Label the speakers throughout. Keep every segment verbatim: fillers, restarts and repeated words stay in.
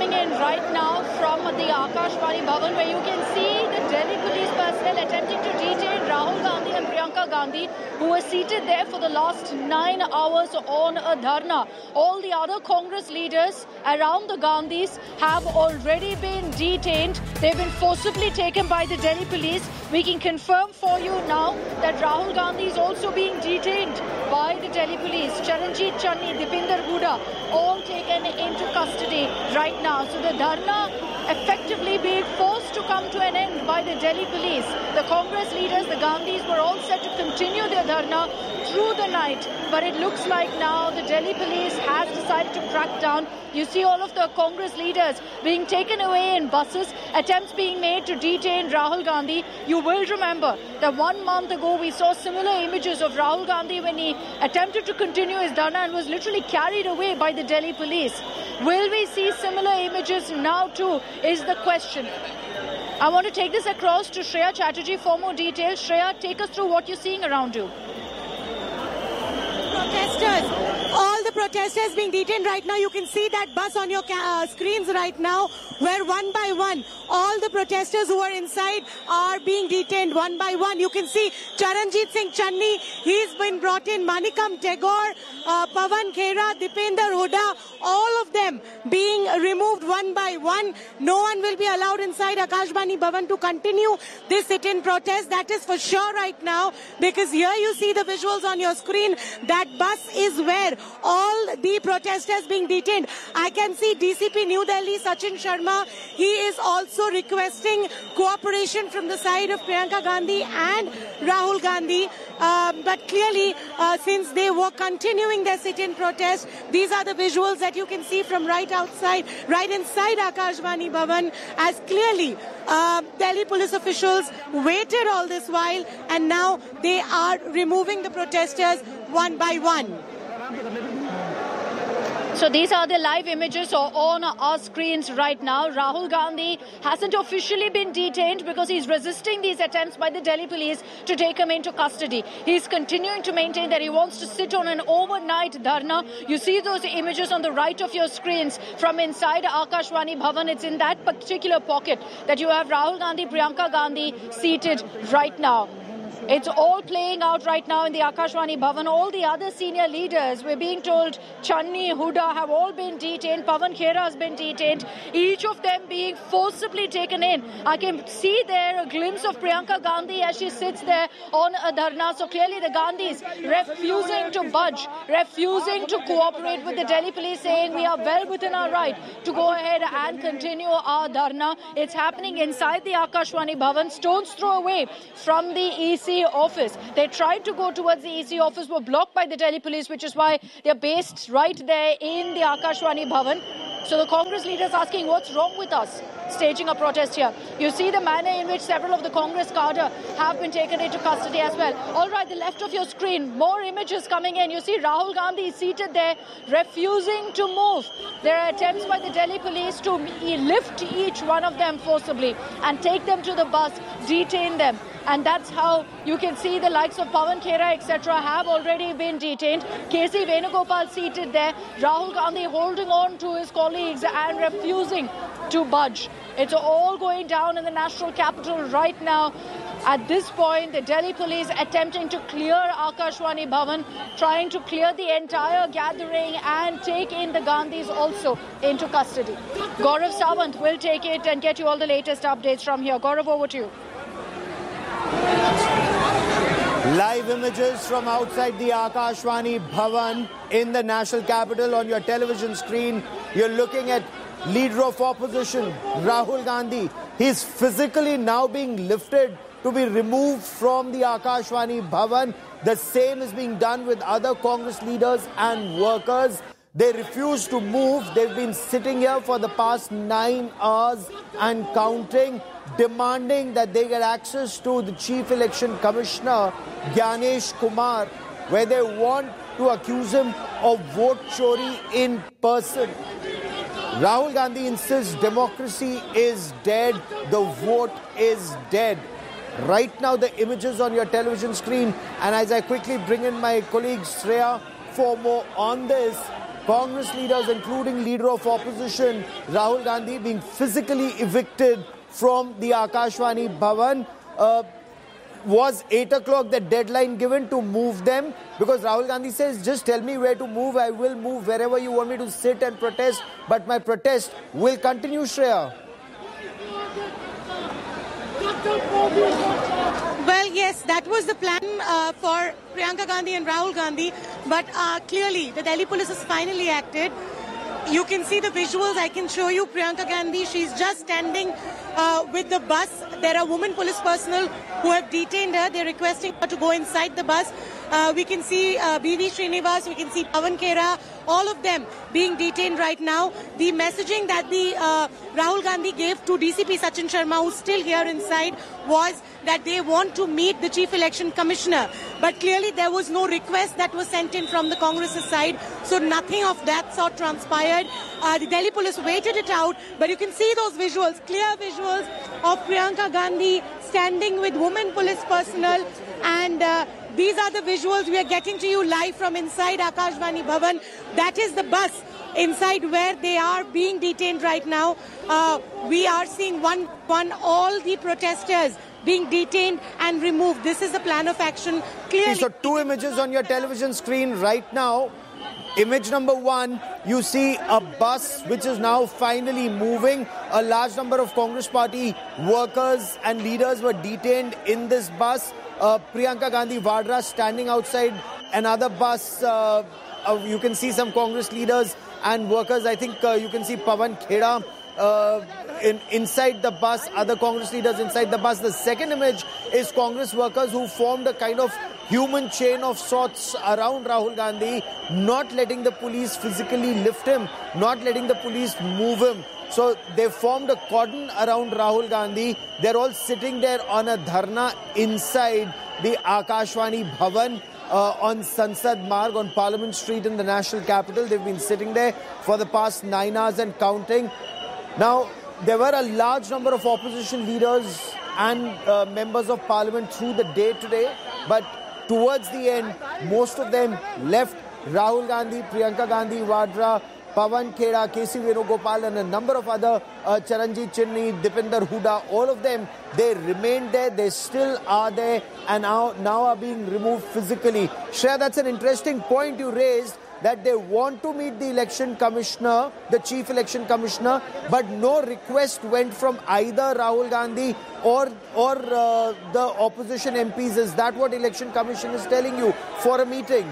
Speaker 1: coming in right now from the Akashvani Bhavan, where you can see the Delhi police personnel attempting to detain Rahul Gandhi and Priyanka Gandhi, who were seated there for the last nine hours on a dharna. All the other Congress leaders around the Gandhis have already been detained. They've been forcibly taken by the Delhi police. We can confirm for you now that Rahul Gandhi is also being detained by the Delhi police. Charanjit Channi, Dipinder Hooda, all taken into custody right now. So the dharna effectively being forced to come to an end by the Delhi police. The Congress leaders, the Gandhis, were all set to continue their dharna through the night. But it looks like now the Delhi police has decided to crack down. You see all of the Congress leaders being taken away in buses, attempts being made to detain Rahul Gandhi. You will remember that one month ago we saw similar images of Rahul Gandhi when he attempted to continue his dharna and was literally carried away by the Delhi police. Will we see similar images now too, is the question. I want to take this across to Shreya Chatterjee for more details. Shreya, take us through what you're seeing around you.
Speaker 2: Protesters, all the protesters being detained right now. You can see that bus on your uh, screens right now, where one by one all the protesters who are inside are being detained one by one. You can see Charanjit Singh Channi, he's been brought in, Manikam Tagore, uh, Pawan Khera, Dipinder Hooda, all of them being removed one by one. No one will be allowed inside Akashvani Bhavan to continue this sit-in protest. That is for sure right now, because here you see the visuals on your screen. That bus is where all the protesters being detained. I can see D C P New Delhi, Sachin Sharma. He is also requesting cooperation from the side of Priyanka Gandhi and Rahul Gandhi. Uh, but clearly, uh, since they were continuing their sit-in protest, these are the visuals that you can see from right outside, right inside Akashvani Bhavan, as clearly uh, Delhi police officials waited all this while, and now they are removing the protesters one by one.
Speaker 1: So these are the live images on our screens right now. Rahul Gandhi hasn't officially been detained because he's resisting these attempts by the Delhi police to take him into custody. He's continuing to maintain that he wants to sit on an overnight dharna. You see those images on the right of your screens from inside Akashvani Bhavan. It's in that particular pocket that you have Rahul Gandhi, Priyanka Gandhi seated right now. It's all playing out right now in the Akashvani Bhavan. All the other senior leaders, we're being told, Channi, Hooda, have all been detained. Pawan Khera has been detained. Each of them being forcibly taken in. I can see there a glimpse of Priyanka Gandhi as she sits there on a dharna. So clearly the Gandhis refusing to budge, refusing to cooperate with the Delhi police, saying we are well within our right to go ahead and continue our dharna. It's happening inside the Akashvani Bhavan, stone's throw away from the E C office. They tried to go towards the E C office, were blocked by the Delhi police, which is why they're based right there in the Akashvani Bhavan. So the Congress leaders asking, what's wrong with us staging a protest here? You see the manner in which several of the Congress cadre have been taken into custody as well. All right, the left of your screen, more images coming in. You see Rahul Gandhi seated there, refusing to move. There are attempts by the Delhi police to lift each one of them forcibly and take them to the bus, detain them. And that's how you can see the likes of Pawan Khera, et cetera have already been detained. K C Venugopal seated there. Rahul Gandhi holding on to his colleagues and refusing to budge. It's all going down in the national capital right now. At this point, the Delhi police attempting to clear Akashvani Bhavan, trying to clear the entire gathering and take in the Gandhis also into custody. Gaurav Sawant will take it and get you all the latest updates from here. Gaurav, over to you.
Speaker 3: Live images from outside the Akashvani Bhavan in the national capital on your television screen. You're looking at leader of opposition, Rahul Gandhi. He's physically now being lifted to be removed from the Akashvani Bhavan. The same is being done with other Congress leaders and workers. They refuse to move. They've been sitting here for the past nine hours and counting, demanding that they get access to the Chief Election Commissioner, Gyanesh Kumar, where they want to accuse him of vote chori in person. Rahul Gandhi insists democracy is dead, the vote is dead. Right now the images on your television screen, and as I quickly bring in my colleague Shreya for more on this, Congress leaders, including leader of opposition Rahul Gandhi, being physically evicted from the Akashvani Bhavan. Uh, was eight o'clock the deadline given to move them? Because Rahul Gandhi says, just tell me where to move, I will move wherever you want me to sit and protest, but my protest will continue, Shreya.
Speaker 2: Well, yes, that was the plan uh, for Priyanka Gandhi and Rahul Gandhi, but uh, clearly the Delhi police has finally acted. You can see the visuals. I can show you Priyanka Gandhi. She's just standing uh, with the bus. There are women police personnel who have detained her. They're requesting her to go inside the bus. Uh, we can see uh, B V Srinivas, we can see Pawan Khera, all of them being detained right now. The messaging that the uh, Rahul Gandhi gave to D C P Sachin Sharma, who's still here inside, was that they want to meet the Chief Election Commissioner. But clearly there was no request that was sent in from the Congress side, so nothing of that sort transpired. Uh, the Delhi police waited it out, but you can see those visuals, clear visuals of Priyanka Gandhi standing with women police personnel, and uh, these are the visuals we are getting to you live from inside Akashvani Bhavan. That is the bus inside where they are being detained right now. Uh, we are seeing one one all the protesters being detained and removed. This is the plan of action. Clearly.
Speaker 3: So two images on your television screen right now. Image number one, you see a bus which is now finally moving. A large number of Congress party workers and leaders were detained in this bus. Uh, Priyanka Gandhi Vadra standing outside another bus. Uh, uh, you can see some Congress leaders and workers. I think uh, you can see Pawan Khera uh, in, inside the bus, other Congress leaders inside the bus. The second image is Congress workers who formed a kind of human chain of sorts around Rahul Gandhi, not letting the police physically lift him, not letting the police move him. So they formed a cordon around Rahul Gandhi. They're all sitting there on a dharna inside the Akashvani Bhavan uh, on Sansad Marg on Parliament Street in the national capital. They've been sitting there for the past nine hours and counting. Now, there were a large number of opposition leaders and uh, members of parliament through the day today, but towards the end, most of them left. Rahul Gandhi, Priyanka Gandhi Vadra, Pawan Khera, K C Venugopal and a number of other, uh, Charanjit Chinni, Dipinder Huda, all of them, they remained there, they still are there and now, now are being removed physically. Shreya, that's an interesting point you raised, that they want to meet the election commissioner, the chief election commissioner, but no request went from either Rahul Gandhi or or uh, the opposition M Ps. Is that what election commission is telling you for a meeting?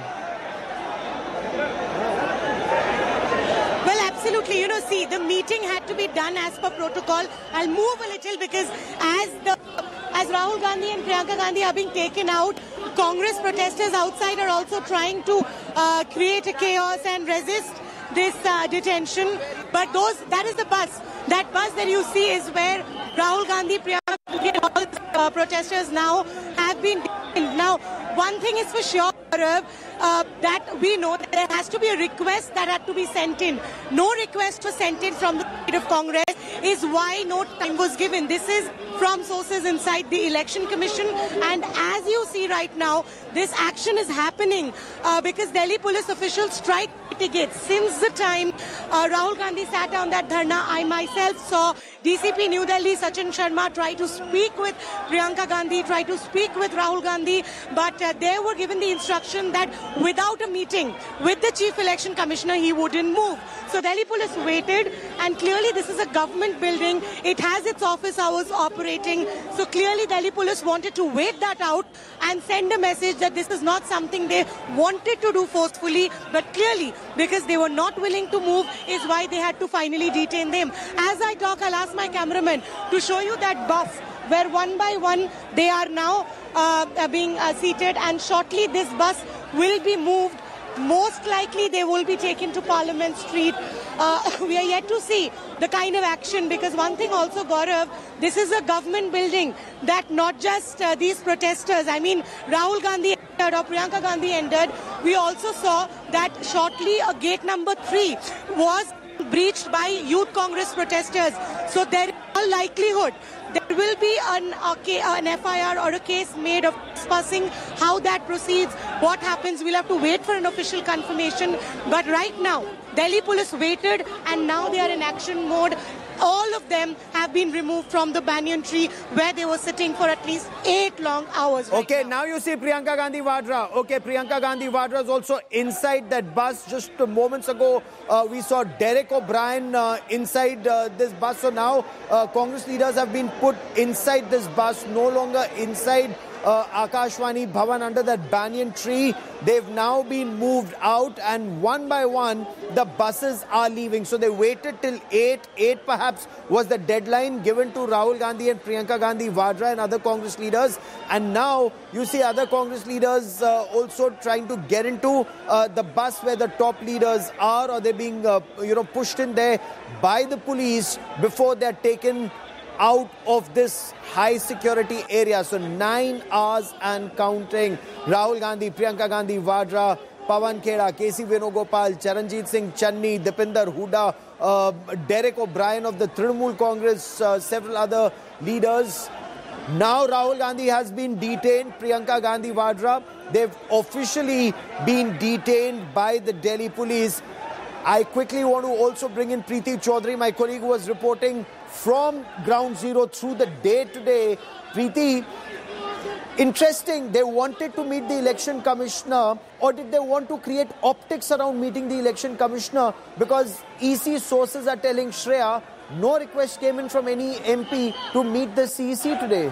Speaker 2: Well, absolutely. You know, see, the meeting had to be done as per protocol. I'll move a little because as the as Rahul Gandhi and Priyanka Gandhi are being taken out, Congress protesters outside are also trying to uh, create a chaos and resist this uh, detention. But those, that is the bus. That bus that you see is where Rahul Gandhi, Priyanka Gandhi and all the uh, protesters now have been detained. Now, one thing is for sure, Gaurav, uh, that we know that there has to be a request that had to be sent in. No request was sent in from the side of Congress, is why no time was given. This is from sources inside the Election Commission, and as you see right now, this action is happening uh, because Delhi police officials tried to mitigate. Since the time uh, Rahul Gandhi sat on that dharna, I myself saw D C P New Delhi Sachin Sharma try to speak with Priyanka Gandhi, try to speak with Rahul Gandhi, but uh, they were given the instruction that without a meeting with the Chief Election Commissioner, he wouldn't move. So Delhi police waited, and clearly this is a government building. It has its office hours operating. So clearly Delhi police wanted to wait that out and send a message that this is not something they wanted to do forcefully, but clearly because they were not willing to move is why they had to finally detain them. As I talk, I'll ask my cameraman to show you that bus where one by one they are now uh, being uh, seated, and shortly this bus will be moved. Most likely they will be taken to Parliament Street. Uh, we are yet to see the kind of action, because one thing also, Gaurav, this is a government building that not just uh, these protesters, I mean Rahul Gandhi entered or Priyanka Gandhi entered, we also saw that shortly a gate number three was breached by Youth Congress protesters. So there is a likelihood there will be an, okay, an F I R or a case made of trespassing. How that proceeds, what happens. We'll have to wait for an official confirmation. But right now, Delhi police waited and now they are in action mode. All of them have been removed from the banyan tree where they were sitting for at least eight long hours. Right
Speaker 3: okay,
Speaker 2: now.
Speaker 3: now you see Priyanka Gandhi Vadra. Okay, Priyanka Gandhi Vadra is also inside that bus. Just moments ago, uh, we saw Derek O'Brien uh, inside uh, this bus. So now uh, Congress leaders have been put inside this bus, no longer inside Uh, Akashvani Bhavan under that banyan tree. They've now been moved out and one by one the buses are leaving. So they waited till eight. eight perhaps was the deadline given to Rahul Gandhi and Priyanka Gandhi Vadra and other Congress leaders. And now you see other Congress leaders uh, also trying to get into uh, the bus where the top leaders are, or they're being uh, you know pushed in there by the police before they're taken out of this high security area. So nine hours and counting. Rahul Gandhi, Priyanka Gandhi Vadra, Pawan Khera, K C Venugopal, Charanjit Singh Channi, Dipinder Hooda, uh, Derek O'Brien of the Trinamool Congress, uh, several other leaders. Now Rahul Gandhi has been detained, Priyanka Gandhi Vadra. They've officially been detained by the Delhi police. I quickly want to also bring in Preeti Chaudhary, my colleague who was reporting from ground zero through the day today. Preeti, interesting, they wanted to meet the election commissioner, or did they want to create optics around meeting the election commissioner? Because E C sources are telling Shreya, no request came in from any M P to meet the C E C today.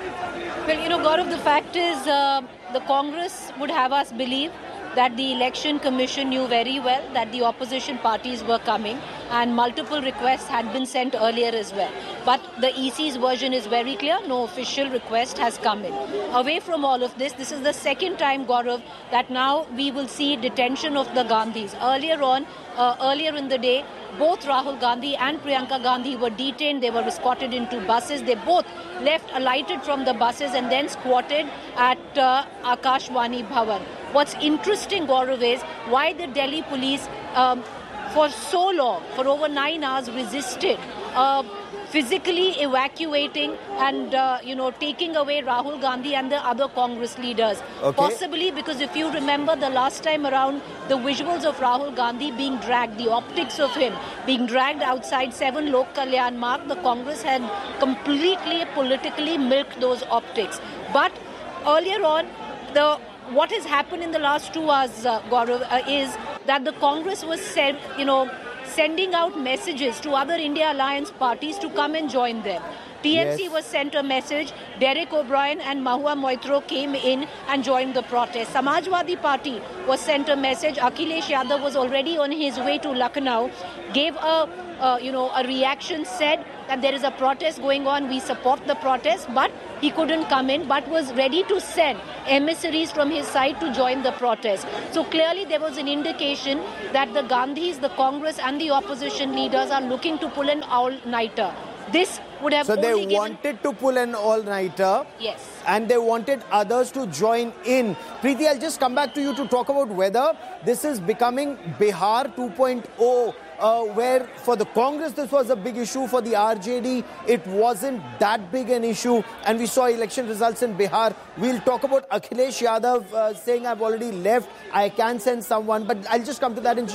Speaker 1: Well, you know, Gaurav, the fact is uh, the Congress would have us believe that the election commission knew very well that the opposition parties were coming and multiple requests had been sent earlier as well. But the E C's version is very clear, no official request has come in. Away from all of this, this is the second time, Gaurav, that now we will see detention of the Gandhis. Earlier on, uh, earlier in the day, both Rahul Gandhi and Priyanka Gandhi were detained. They were escorted into buses. They both left, alighted from the buses and then squatted at uh, Akashvani Bhavan. What's interesting, Gaurav, is why the Delhi police um, for so long, for over nine hours, resisted uh, physically evacuating and, uh, you know, taking away Rahul Gandhi and the other Congress leaders.
Speaker 3: Okay.
Speaker 1: Possibly because if you remember the last time around, the visuals of Rahul Gandhi being dragged, the optics of him being dragged outside seven Lok Kalyan Marg, the Congress had completely politically milked those optics. But earlier on, the what has happened in the last two hours, uh, Gaurav, uh, is that the Congress was sent, you know, sending out messages to other India Alliance parties to come and join them. T M C yes. was sent a message. Derek O'Brien and Mahua Moitro came in and joined the protest. Samajwadi Party was sent a message. Akhilesh Yadav was already on his way to Lucknow, gave a, uh, you know, a reaction, said that there is a protest going on. We support the protest, but he couldn't come in, but was ready to send emissaries from his side to join the protest. So clearly there was an indication that the Gandhis, the Congress and the opposition leaders are looking to pull an all-nighter. This would have
Speaker 3: so
Speaker 1: only
Speaker 3: they
Speaker 1: given...
Speaker 3: wanted to pull an all-nighter.
Speaker 1: Yes.
Speaker 3: And they wanted others to join in. Preeti, I'll just come back to you to talk about whether this is becoming Bihar two point oh, uh, where for the Congress this was a big issue, for the R J D it wasn't that big an issue, and we saw election results in Bihar. We'll talk about Akhilesh Yadav uh, saying I've already left, I can send someone, but I'll just come to that in